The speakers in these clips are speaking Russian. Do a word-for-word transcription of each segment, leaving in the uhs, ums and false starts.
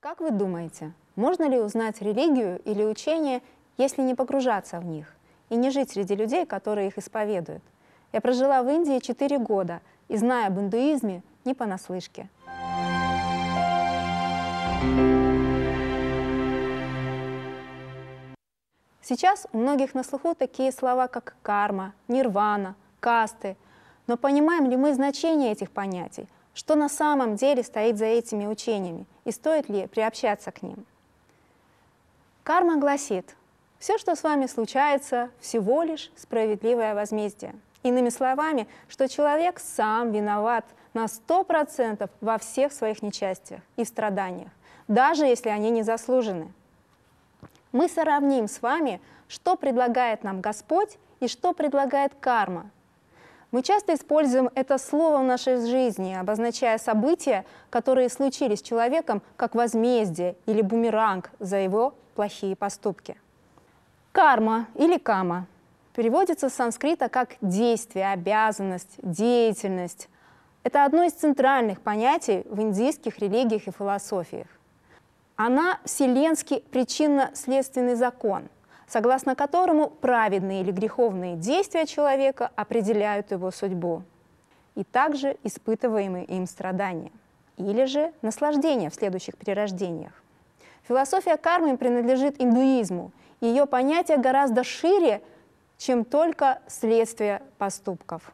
Как вы думаете, можно ли узнать религию или учение, если не погружаться в них и не жить среди людей, которые их исповедуют? Я прожила в Индии четыре года и знаю об индуизме не понаслышке. Сейчас у многих на слуху такие слова, как карма, нирвана, касты. Но понимаем ли мы значение этих понятий? Что на самом деле стоит за этими учениями? И стоит ли приобщаться к ним? Карма гласит, все, что с вами случается, всего лишь справедливое возмездие. Иными словами, что человек сам виноват на сто процентов во всех своих несчастьях и страданиях, даже если они не заслужены. Мы сравним с вами, что предлагает нам Господь и что предлагает карма. Мы часто используем это слово в нашей жизни, обозначая события, которые случились с человеком, как возмездие или бумеранг за его плохие поступки. Карма или кама переводится с санскрита как действие, обязанность, деятельность. Это одно из центральных понятий в индийских религиях и философиях. Она вселенский причинно-следственный закон, согласно которому праведные или греховные действия человека определяют его судьбу, и также испытываемые им страдания, или же наслаждения в следующих перерождениях. Философия кармы принадлежит индуизму, и ее понятие гораздо шире, чем только следствие поступков.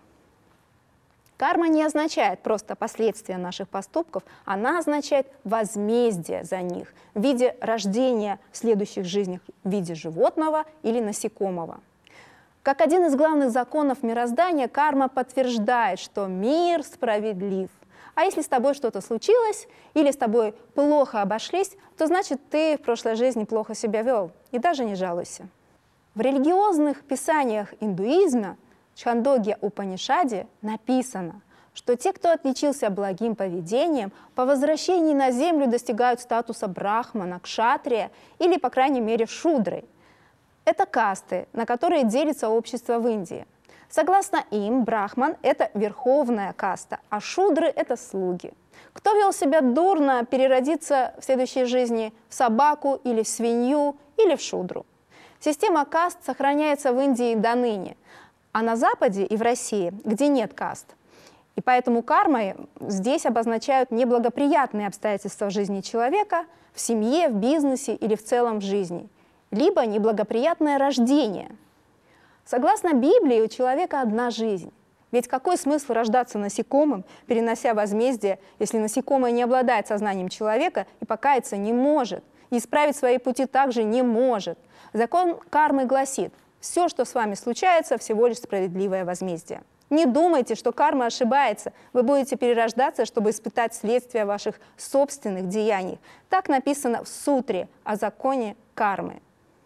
Карма не означает просто последствия наших поступков, она означает возмездие за них в виде рождения в следующих жизнях в виде животного или насекомого. Как один из главных законов мироздания, карма подтверждает, что мир справедлив. А если с тобой что-то случилось или с тобой плохо обошлись, то значит ты в прошлой жизни плохо себя вел, и даже не жалуйся. В религиозных писаниях индуизма Чхандогья Упанишаде написано, что те, кто отличился благим поведением, по возвращении на землю достигают статуса брахмана, кшатрия или, по крайней мере, шудры. Это касты, на которые делится общество в Индии. Согласно им, брахман – это верховная каста, а шудры – это слуги. Кто вел себя дурно, переродится в следующей жизни в собаку или в свинью или в шудру. Система каст сохраняется в Индии до ныне. А на Западе и в России, где нет каст. И поэтому кармой здесь обозначают неблагоприятные обстоятельства в жизни человека, в семье, в бизнесе или в целом в жизни, либо неблагоприятное рождение. Согласно Библии, у человека одна жизнь. Ведь какой смысл рождаться насекомым, перенося возмездие, если насекомое не обладает сознанием человека и покаяться не может, и исправить свои пути также не может? Закон кармы гласит, все, что с вами случается, всего лишь справедливое возмездие. Не думайте, что карма ошибается. Вы будете перерождаться, чтобы испытать следствие ваших собственных деяний. Так написано в сутре о законе кармы.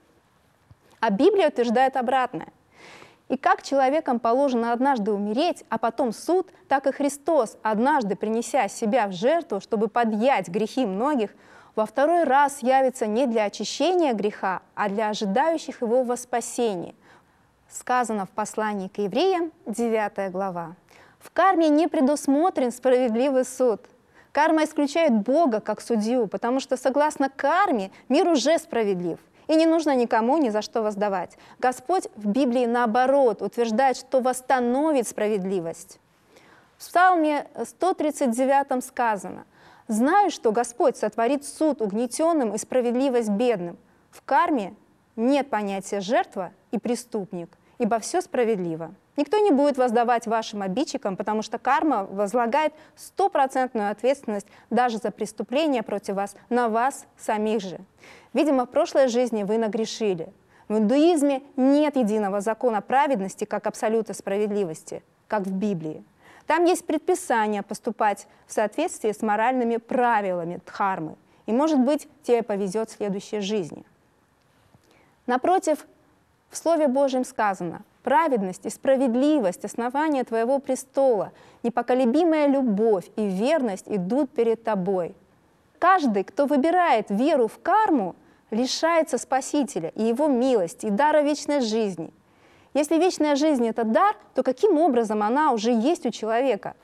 А Библия утверждает обратное. И как человекам положено однажды умереть, а потом суд, так и Христос, однажды принеся себя в жертву, чтобы подъять грехи многих, во второй раз явится не для очищения греха, а для ожидающих его во спасении. Сказано в послании к евреям, девятая глава. В карме не предусмотрен справедливый суд. Карма исключает Бога как судью, потому что согласно карме мир уже справедлив, и не нужно никому ни за что воздавать. Господь в Библии наоборот утверждает, что восстановит справедливость. В Псалме сто тридцать девятом сказано: «Знаю, что Господь сотворит суд угнетенным и справедливость бедным». В карме нет понятия «жертва» и «преступник», ибо все справедливо. Никто не будет воздавать вашим обидчикам, потому что карма возлагает стопроцентную ответственность даже за преступления против вас на вас самих же. Видимо, в прошлой жизни вы нагрешили. В индуизме нет единого закона праведности как абсолюта справедливости, как в Библии. Там есть предписание поступать в соответствии с моральными правилами дхармы. И, может быть, тебе повезет в следующей жизни. Напротив, в Слове Божьем сказано: праведность и справедливость, основание твоего престола, непоколебимая любовь и верность идут перед тобой. Каждый, кто выбирает веру в карму, лишается Спасителя и Его милости, и дара вечной жизни. Если вечная жизнь – это дар, то каким образом она уже есть у человека?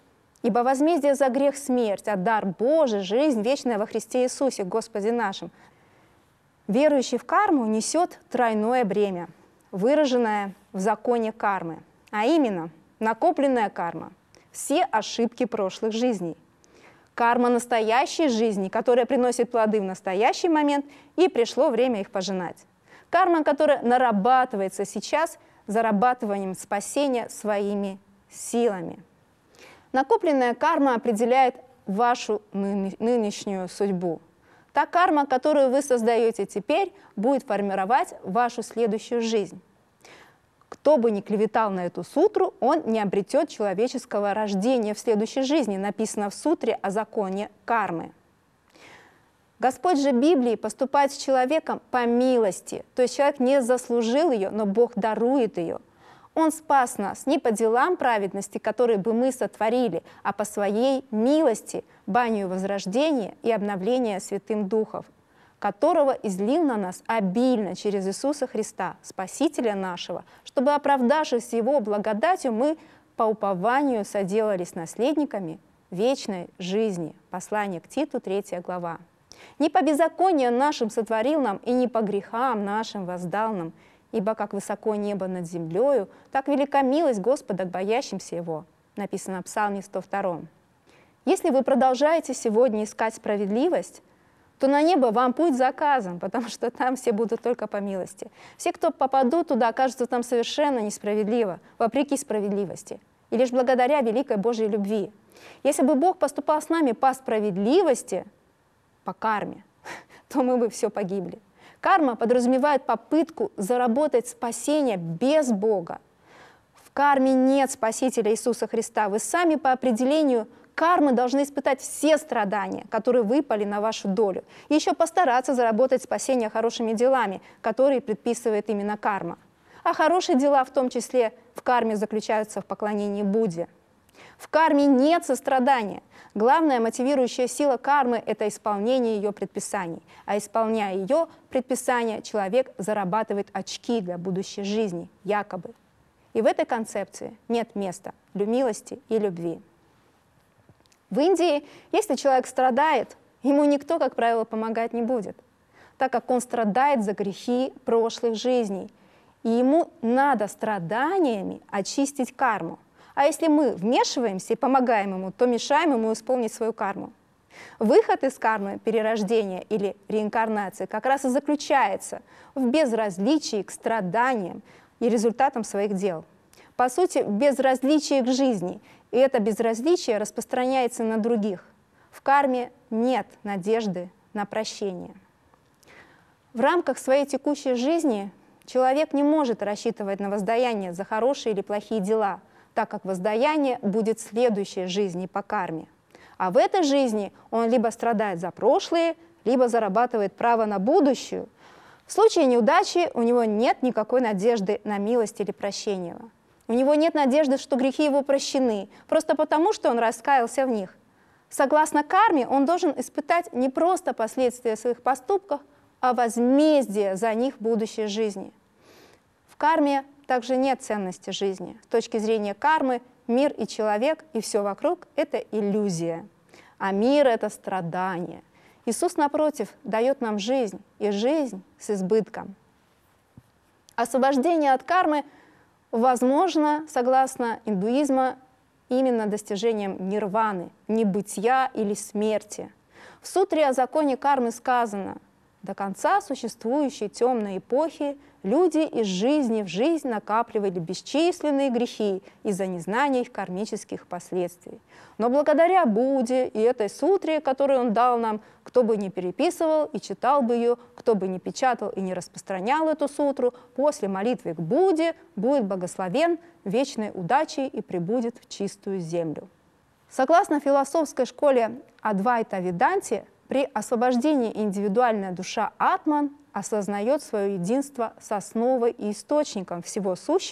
Ибо возмездие за грех — смерть, а дар Божий — жизнь вечная во Христе Иисусе, Господе нашим. Верующий в карму несет тройное бремя, выраженное в законе кармы, а именно накопленная карма, все ошибки прошлых жизней, карма настоящей жизни, которая приносит плоды в настоящий момент, и пришло время их пожинать. Карма, которая нарабатывается сейчас зарабатыванием спасения своими силами. Накопленная карма определяет вашу ны- нынешнюю судьбу. Та карма, которую вы создаете теперь, будет формировать вашу следующую жизнь. Кто бы ни клеветал на эту сутру, он не обретет человеческого рождения в следующей жизни, написано в сутре о законе кармы. Господь же Библии поступает с человеком по милости, то есть человек не заслужил ее, но Бог дарует ее. Он спас нас не по делам праведности, которые бы мы сотворили, а по своей милости, банию возрождения и обновления Святым Духом, которого излил на нас обильно через Иисуса Христа, Спасителя нашего, чтобы, оправдавшись Его благодатью, мы по упованию соделались наследниками вечной жизни. Послание к Титу, третья глава. Не по беззаконию нашим сотворил нам, и не по грехам нашим воздал нам, ибо как высоко небо над землею, так велика милость Господа к боящимся Его, написано в Псалме сто втором. Если вы продолжаете сегодня искать справедливость, то на небо вам путь заказан, потому что там все будут только по милости. Все, кто попадут туда, окажутся там совершенно несправедливо, вопреки справедливости, и лишь благодаря великой Божьей любви. Если бы Бог поступал с нами по справедливости, по карме, то мы бы все погибли. Карма подразумевает попытку заработать спасение без Бога. В карме нет Спасителя Иисуса Христа. Вы сами по определению кармы должны испытать все страдания, которые выпали на вашу долю, и еще постараться заработать спасение хорошими делами, которые предписывает именно карма. А хорошие дела в том числе в карме заключаются в поклонении Будде. В карме нет сострадания. Главная мотивирующая сила кармы – это исполнение ее предписаний. А исполняя ее предписания, человек зарабатывает очки для будущей жизни, якобы. И в этой концепции нет места для милости и любви. В Индии, если человек страдает, ему никто, как правило, помогать не будет, так как он страдает за грехи прошлых жизней. И ему надо страданиями очистить карму. А если мы вмешиваемся и помогаем ему, то мешаем ему исполнить свою карму. Выход из кармы, перерождения или реинкарнации как раз и заключается в безразличии к страданиям и результатам своих дел. По сути, в безразличии к жизни, и это безразличие распространяется на других. В карме нет надежды на прощение. В рамках своей текущей жизни человек не может рассчитывать на воздаяние за хорошие или плохие дела, так как воздаяние будет в следующей жизни по карме. А в этой жизни он либо страдает за прошлые, либо зарабатывает право на будущую. В случае неудачи у него нет никакой надежды на милость или прощение. У него нет надежды, что грехи его прощены, просто потому, что он раскаялся в них. Согласно карме, он должен испытать не просто последствия своих поступков, а возмездие за них в будущей жизни. В карме также нет ценности жизни. С точки зрения кармы, мир и человек, и все вокруг – это иллюзия. А мир – это страдание. Иисус, напротив, дает нам жизнь, и жизнь с избытком. Освобождение от кармы возможно, согласно индуизма, именно достижением нирваны, небытия или смерти. В сутре о законе кармы сказано: до конца существующей темной эпохи люди из жизни в жизнь накапливали бесчисленные грехи из-за незнания их кармических последствий. Но благодаря Будде и этой сутре, которую он дал нам, кто бы ни переписывал и читал бы ее, кто бы ни печатал и не распространял эту сутру, после молитвы к Будде будет благословен вечной удачей и прибудет в чистую землю. Согласно философской школе Адвайта Веданти, при освобождении индивидуальная душа Атман осознает свое единство с основой и источником всего сущего